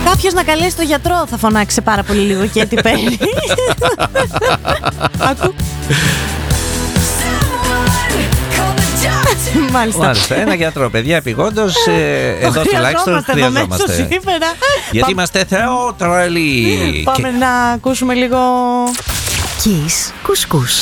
Κάποιος να καλέσει το γιατρό, θα φωνάξει πάρα πολύ λίγο και τι παίρνει. Ακού. Μάλιστα. Ένα γιατρό, παιδιά, επειγόντως. Εδώ τουλάχιστον χρειαζόμαστε. Γιατί είμαστε θεότρελοι. Πάμε να ακούσουμε λίγο. Kiss Couscous.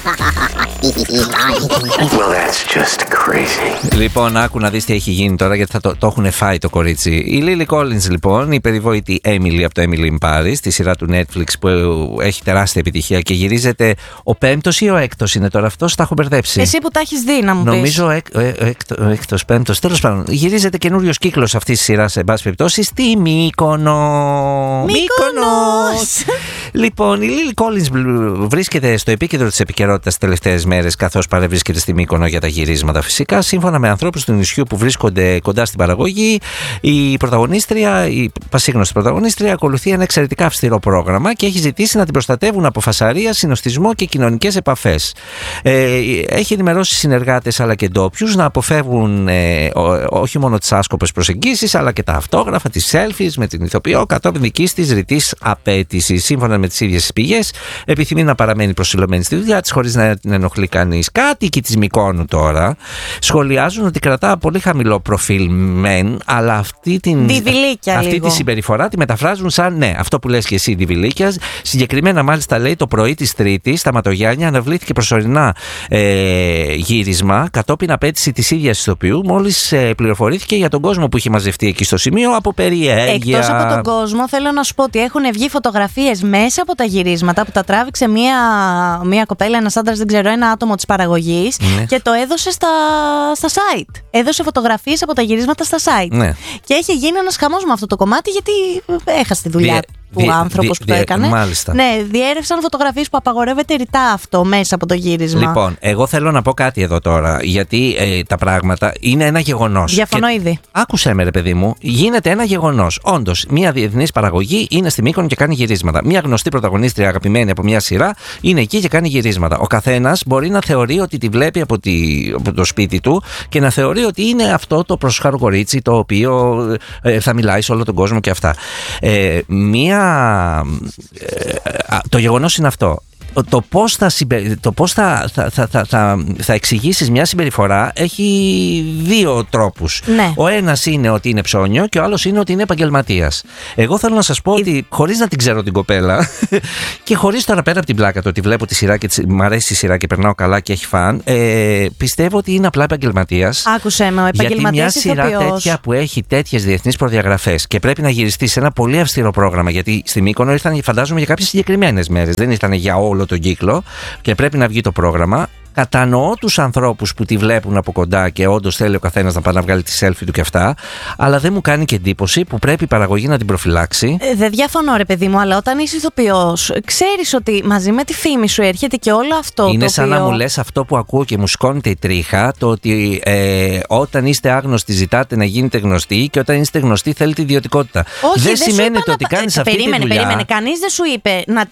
Well, that's just crazy. Λοιπόν, άκου να δεις τι έχει γίνει τώρα, γιατί θα το έχουν φάει το κορίτσι. Η Lily Collins, λοιπόν, η περιβόητη Emily από το Emily in Paris, τη σειρά του Netflix που έχει τεράστια επιτυχία και γυρίζεται ο 5ος ή ο 6ος είναι τώρα αυτός, τα έχω μπερδέψει. Εσύ που τα έχεις δει, να μου πεις. Νομίζω 6ος, 5ος, τέλος πάντων. Γυρίζεται καινούριος κύκλος αυτής της σειράς, σε πάση περιπτώσει, στη Μύκονο. Μύκονος! Λοιπόν, η Lily Collins βρίσκεται στο επίκεντρο της επικαιρότητας τις τελευταίες μέρες, καθώς παρευρίσκεται στη Μύκονο για τα γυρίσματα. Φυσικά, σύμφωνα με ανθρώπους του νησιού που βρίσκονται κοντά στην παραγωγή, η πρωταγωνίστρια, η πασίγνωστη πρωταγωνίστρια, ακολουθεί ένα εξαιρετικά αυστηρό πρόγραμμα και έχει ζητήσει να την προστατεύουν από φασαρία, συνοστισμό και κοινωνικές επαφές. Έχει ενημερώσει συνεργάτες αλλά και ντόπιους να αποφεύγουν όχι μόνο τις άσκοπες προσεγγίσεις, αλλά και τα αυτόγραφα, τις selfies με την ηθοποιό κατόπιν δικής της ρητής απέτησης. Σύμφωνα με τις ίδιες πηγές, επιθυμεί να παραμένει προσιλωμένη στη δουλειά της χωρίς να την ενοχλεί κανείς. Κάτοικοι της Μυκόνου τώρα σχολιάζουν ότι κρατά πολύ χαμηλό προφίλ μεν, αλλά αυτή τη συμπεριφορά τη μεταφράζουν σαν ναι, αυτό που λες και εσύ, διβιλίκια. Συγκεκριμένα, μάλιστα, λέει το πρωί της Τρίτης στα Ματογιάννια αναβλήθηκε προσωρινά γύρισμα κατόπιν απέτηση της ίδιας ηθοποιού, μόλις πληροφορήθηκε για τον κόσμο που είχε μαζευτεί εκεί στο σημείο από περιέργεια. Εκτός από τον κόσμο, θέλω να σου πω ότι έχουν βγει φωτογραφίες μέσα από τα γυρίσματα που τα τράβηξε μία κοπέλα, ένας άντρας, δεν ξέρω, ένα άτομο της παραγωγής, ναι, και το έδωσε στα site. Έδωσε φωτογραφίες από τα γυρίσματα στα site. Ναι. Και έχει γίνει ένας χαμός με αυτό το κομμάτι, γιατί έχασε τη δουλειά του άνθρωπος που το έκανε. Μάλιστα. Ναι, διέρευσαν φωτογραφίες που απαγορεύεται ρητά αυτό μέσα από το γύρισμα. Λοιπόν, εγώ θέλω να πω κάτι εδώ τώρα, γιατί τα πράγματα είναι ένα γεγονός. Διαφωνώ ήδη. Άκουσέ με, ρε παιδί μου, γίνεται ένα γεγονός. Όντως, μια διεθνής παραγωγή είναι στη Μύκονο και κάνει γυρίσματα. Μια γνωστή πρωταγωνίστρια αγαπημένη από μια σειρά είναι εκεί και κάνει γυρίσματα. Ο καθένας μπορεί να θεωρεί ότι τη βλέπει από το σπίτι του και να θεωρεί ότι είναι αυτό το προσχάρο κορίτσι το οποίο θα μιλάει σε όλο τον κόσμο και αυτά. Το γεγονός είναι αυτό. Το πώς θα εξηγήσεις μια συμπεριφορά έχει δύο τρόπους. Ναι. Ο ένας είναι ότι είναι ψώνιο και ο άλλος είναι ότι είναι επαγγελματίας. Εγώ θέλω να σας πω ότι χωρίς να την ξέρω την κοπέλα και χωρίς τώρα πέρα από την πλάκα το ότι βλέπω τη σειρά και μ' αρέσει η σειρά και περνάω καλά και έχει φαν, πιστεύω ότι είναι απλά επαγγελματίας. Άκουσε με, ο επαγγελματίας ηθοποιός. Γιατί μια σειρά τέτοια που έχει τέτοιες διεθνείς προδιαγραφές και πρέπει να γυριστεί σε ένα πολύ αυστηρό πρόγραμμα, γιατί στη Μύκονο ήρθαν, φαντάζομαι, για κάποιες συγκεκριμένες μέρες, δεν ήρθαν για όλο τον κύκλο και πρέπει να βγει το πρόγραμμα. Κατανοώ τους ανθρώπους που τη βλέπουν από κοντά και όντως θέλει ο καθένας να πάει να βγάλει τη selfie του και αυτά, αλλά δεν μου κάνει και εντύπωση που πρέπει η παραγωγή να την προφυλάξει. Δεν διαφωνώ, ρε παιδί μου, αλλά όταν είσαι ηθοποιός, ξέρεις ότι μαζί με τη φήμη σου έρχεται και όλο αυτό. Είναι σαν να μου λες αυτό που ακούω και μου σκόνεται η τρίχα, το ότι όταν είστε άγνωστοι ζητάτε να γίνετε γνωστοί και όταν είστε γνωστοί θέλετε ιδιωτικότητα. Όχι, δεν σημαίνει ότι κάνεις αυτή τη δουλειά. Περίμενε. Κανείς δεν σου είπε να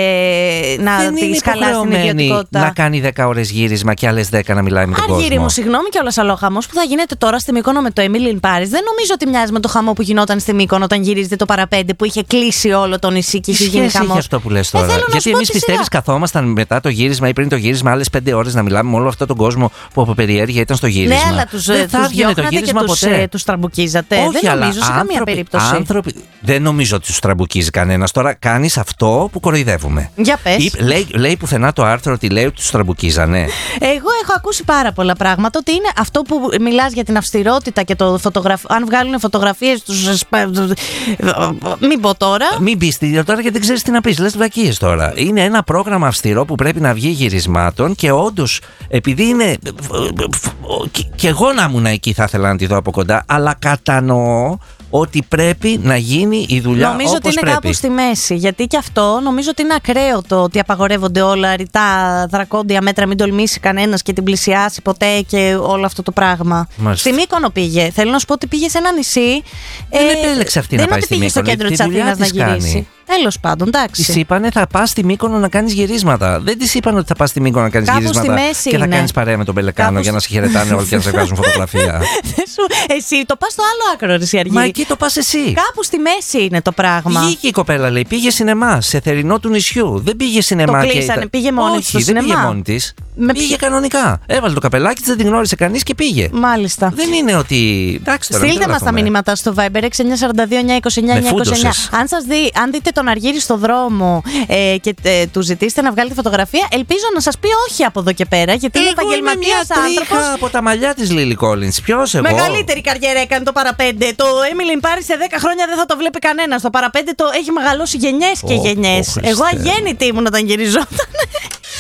τις χαλάσει την ιδιωτικότητα. Να κάνει 10 ώρες γύρισμα και άλλες 10 να μιλάει με τον κόσμο. Αργύρι μου, συγγνώμη κιόλας, αλλά ο χαμός που θα γίνεται τώρα στη Μύκονο με το Emily in Paris δεν νομίζω ότι μοιάζει με το χαμό που γινόταν στη Μύκονο όταν γυρίζεται το παραπέντε που είχε κλείσει όλο το νησί και είχε γίνει χαμός. Είχε αυτό που λες τώρα. Γιατί εμείς πιστεύεις καθόμασταν μετά το γύρισμα ή πριν το γύρισμα άλλες 5 ώρες να μιλάμε με όλο αυτόν τον κόσμο που από περιέργεια ήταν στο γύρισμα. Ναι, αλλά τους διώχνατε και τους τραμπουκίζατε. Όχι, δεν νομίζω σε καμία περίπτωση. Δεν νομίζω ότι τους τραμπουκίζει κανένας. Τώρα κάνεις αυτό που κοροϊδεύουμε. Για πες. Λέει πουθενά το άρθρο ότι λέει ότι τους τραμπουκίζανε. Εγώ έχω ακούσει πάρα πολλά πράγματα. Ότι είναι αυτό που μιλάς για την αυστηρότητα και το αν βγάλουν φωτογραφίες τους. Μην πω τώρα. Μην πεις τώρα γιατί δεν ξέρεις τι να πεις. Λες βλακίες τώρα. Είναι ένα πρόγραμμα αυστηρό που πρέπει να βγει γυρισμάτων και όντως επειδή είναι. Και εγώ να ήμουν εκεί θα ήθελα να τη δω από κοντά, αλλά κατανοώ ότι πρέπει να γίνει η δουλειά όπως πρέπει. Νομίζω ότι είναι κάπου στη μέση. Γιατί και αυτό νομίζω ότι είναι ακραίο το ότι απαγορεύονται όλα ρητά δρακόντια μέτρα, μην τολμήσει κανένας και την πλησιάσει ποτέ και όλο αυτό το πράγμα. Μάλιστα. Στη Μύκονο πήγε. Θέλω να σου πω ότι πήγε σε ένα νησί. Δεν επέλεξε αυτή να πάει στη Μύκονο. Δεν είναι ότι πήγε στο κέντρο της Αθήνας να γυρίσει. Τέλος πάντων, εντάξει. Της είπανε θα πας στη Μύκονο να κάνεις γυρίσματα. Δεν της είπαν ότι θα πας στη Μύκονο να κάνεις γυρίσματα και θα κάνεις παρέα με τον Πελεκάνο για να σε χαιρετάνε όλοι και να σε βγάζουν φωτογραφία. Εσύ το πας στο άλλο άκρο, ρε Αργύρη. Μα εκεί το πας εσύ. Κάπου στη μέση είναι το πράγμα. Βγήκε η κοπέλα, λέει, πήγε σινεμά σε θερινό του νησιού. Δεν πήγε σινεμά. Το κλείσανε, πήγε μόνη της στο σινεμά. Δεν πήγε μόνη της. Πήγε κανονικά. Έβαλε το καπελάκι της, δεν την γνώρισε κανείς και πήγε. Μάλιστα. Δεν είναι ότι. Εντάξει, τώρα, στείλτε μας τα μηνύματα στο Viber 6942-929-929. Αν δείτε τον Αργύρη στο δρόμο και του ζητήσετε να βγάλετε φωτογραφία, ελπίζω να σας πει όχι από εδώ και πέρα, γιατί είναι επαγγελματίας άνθρωπος. Από τα μαλλιά της Lily Collins. Ποιος εγώ? Μεγαλύτερη καριέρα έκανε το παραπέντε. Το Emily in Paris σε 10 χρόνια δεν θα το βλέπει κανένας. Το παραπέντε το έχει μεγαλώσει γενιές και γενιές. Εγώ αγέννητη ήμουν όταν γυριζόταν.